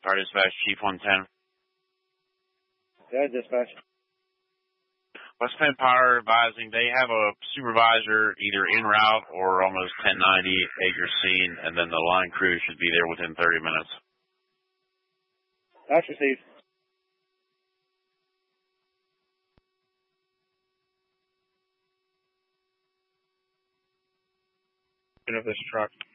Star Dispatch, Chief 110. Yeah, dispatch. West Penn Power advising they have a supervisor either en route or almost 1090 acre scene, and then the line crew should be there within 30 minutes. That's received. Of this truck.